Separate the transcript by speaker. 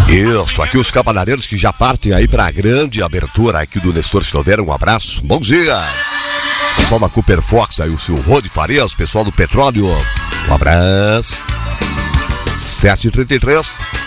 Speaker 1: Isso, aqui os cavaleiros que já partem aí pra grande abertura aqui do Nestor Silveira. Um abraço, bom dia. Pessoal da Cooper Fox aí, o seu Rode Farias, pessoal do Petróleo. Um abraço. 7h33.